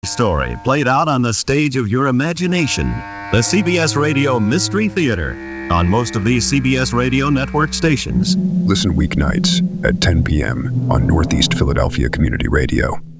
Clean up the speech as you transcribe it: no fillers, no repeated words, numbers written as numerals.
Story played out on the stage of your imagination. The CBS Radio Mystery Theater on most of these CBS Radio network stations. Listen weeknights at 10 p.m. on Northeast Philadelphia Community Radio.